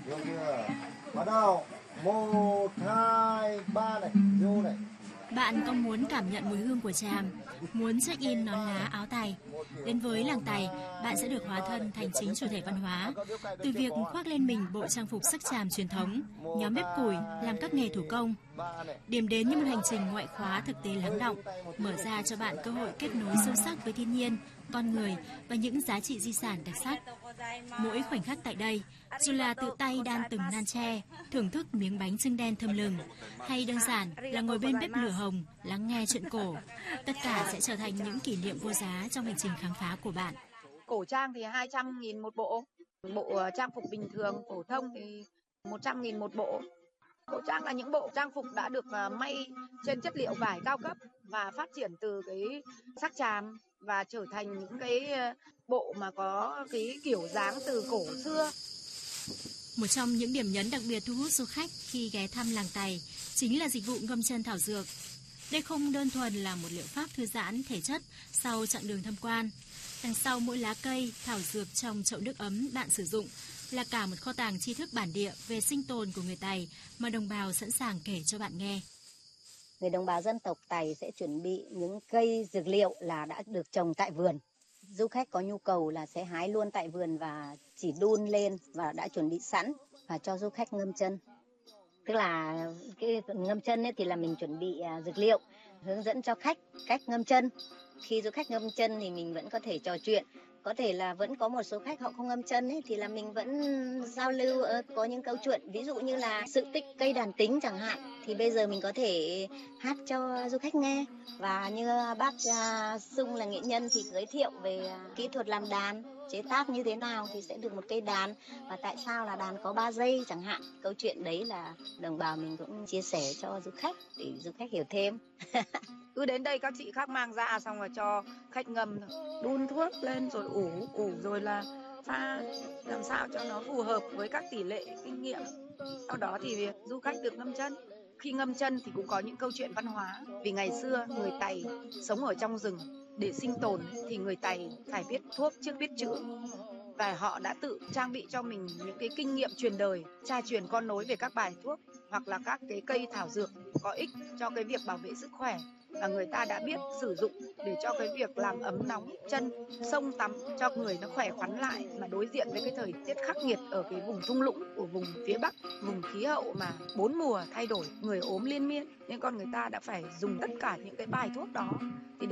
Vô chưa? Bắt đầu. 1, 2, 3 này, vô này. Bạn có muốn cảm nhận mùi hương của tràm, muốn check-in nón lá áo Tày? Đến với làng Tày, bạn sẽ được hóa thân thành chính chủ thể văn hóa. Từ việc khoác lên mình bộ trang phục sắc tràm truyền thống, nhóm bếp củi, làm các nghề thủ công. Điểm đến như một hành trình ngoại khóa thực tế lắng đọng, mở ra cho bạn cơ hội kết nối sâu sắc với thiên nhiên, con người và những giá trị di sản đặc sắc. Mỗi khoảnh khắc tại đây, dù là tự tay đan từng nan tre, thưởng thức miếng bánh chưng đen thơm lừng, hay đơn giản là ngồi bên bếp lửa hồng, lắng nghe chuyện cổ, tất cả sẽ trở thành những kỷ niệm vô giá trong hành trình khám phá của bạn. Cổ trang thì 200.000 một bộ, bộ trang phục bình thường phổ thông thì 100.000 một bộ. Cổ trang là những bộ trang phục đã được may trên chất liệu vải cao cấp và phát triển từ cái sắc tràm và trở thành những cái bộ mà có cái kiểu dáng từ cổ xưa. Một trong những điểm nhấn đặc biệt thu hút du khách khi ghé thăm làng Tày chính là dịch vụ ngâm chân thảo dược. Đây không đơn thuần là một liệu pháp thư giãn thể chất sau chặng đường tham quan. Đằng sau mỗi lá cây, thảo dược trong chậu nước ấm bạn sử dụng là cả một kho tàng tri thức bản địa về sinh tồn của người Tày mà đồng bào sẵn sàng kể cho bạn nghe. Người đồng bào dân tộc Tày sẽ chuẩn bị những cây dược liệu là đã được trồng tại vườn. Du khách có nhu cầu là sẽ hái luôn tại vườn và chỉ đun lên và đã chuẩn bị sẵn và cho du khách ngâm chân. Tức là cái ngâm chân ấy thì là mình chuẩn bị dược liệu, hướng dẫn cho khách cách ngâm chân. Khi du khách ngâm chân thì mình vẫn có thể trò chuyện. Có thể là vẫn có một số khách họ không ngâm chân ấy, thì là mình vẫn giao lưu, có những câu chuyện ví dụ như là sự tích cây đàn tính chẳng hạn, thì bây giờ mình có thể hát cho du khách nghe. Và như bác Sung là nghệ nhân thì giới thiệu về kỹ thuật làm đàn, chế tác như thế nào thì sẽ được một cây đàn, và tại sao là đàn có 3 giây chẳng hạn. Câu chuyện đấy là đồng bào mình cũng chia sẻ cho du khách để du khách hiểu thêm. Cứ đến đây các chị khác mang ra xong rồi cho khách ngâm, đun thuốc lên rồi ủ rồi là pha làm sao cho nó phù hợp với các tỷ lệ kinh nghiệm. Sau đó thì du khách được ngâm chân. Khi ngâm chân thì cũng có những câu chuyện văn hóa. Vì ngày xưa người Tày sống ở trong rừng, để sinh tồn thì người Tày phải biết thuốc trước biết chữa. Và họ đã tự trang bị cho mình những cái kinh nghiệm truyền đời, cha truyền con nối về các bài thuốc hoặc là các cái cây thảo dược có ích cho cái việc bảo vệ sức khỏe. Và người ta đã biết sử dụng để cho cái việc làm ấm nóng chân, xông tắm cho người nó khỏe khoắn lại, mà đối diện với cái thời tiết khắc nghiệt ở cái vùng thung lũng của vùng phía Bắc, vùng khí hậu mà 4 mùa thay đổi, người ốm liên miên, nên con người ta đã phải dùng tất cả những cái bài thuốc đó. Thì